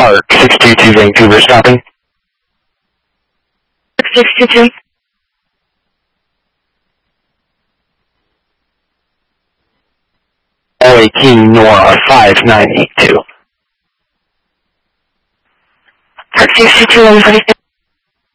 Park 622 Vancouver stopping. 622. L18 Nora 5982. Park 622, 123.